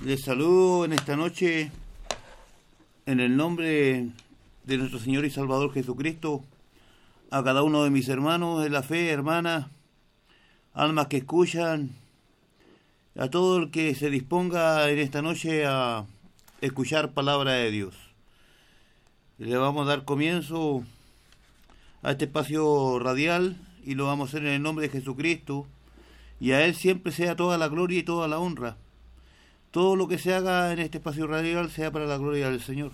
Les saludo en esta noche en el nombre de nuestro Señor y Salvador Jesucristo a cada uno de mis hermanos de la fe, hermanas, almas que escuchan, a todo el que se disponga en esta noche a escuchar palabra de Dios. Le vamos a dar comienzo a este espacio radial y lo vamos a hacer en el nombre de Jesucristo, y a Él siempre sea toda la gloria y toda la honra. Todo lo que se haga en este espacio radial sea para la gloria del Señor.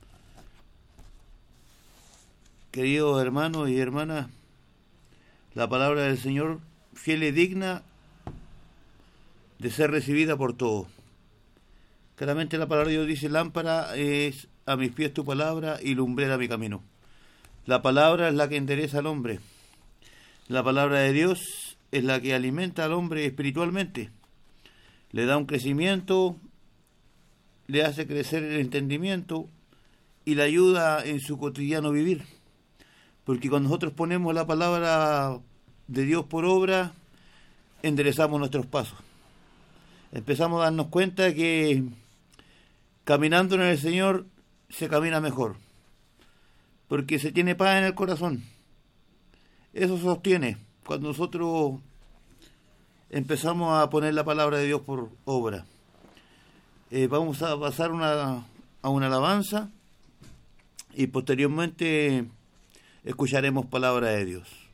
Queridos hermanos y hermanas, la palabra del Señor fiel y digna de ser recibida por todos. Claramente la palabra de Dios dice: lámpara es a mis pies tu palabra y lumbrera mi camino. La palabra es la que endereza al hombre. La palabra de Dios es la que alimenta al hombre espiritualmente. Le da un crecimiento, le hace crecer el entendimiento y le ayuda en su cotidiano vivir. Porque cuando nosotros ponemos la palabra de Dios por obra, enderezamos nuestros pasos. Empezamos a darnos cuenta que caminando en el Señor se camina mejor, porque se tiene paz en el corazón. Eso se sostiene cuando nosotros empezamos a poner la palabra de Dios por obra. Vamos a pasar a una alabanza y posteriormente escucharemos palabra de Dios.